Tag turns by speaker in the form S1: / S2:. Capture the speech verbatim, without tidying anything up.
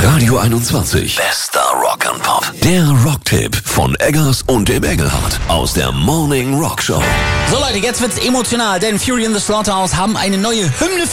S1: Radio einundzwanzig. Bester Rock and Pop. Der Rocktipp von Eggers und dem Engelhardt aus der Morning Rock Show.
S2: So Leute, jetzt wird's emotional, denn Fury in the Slaughterhouse haben eine neue Hymne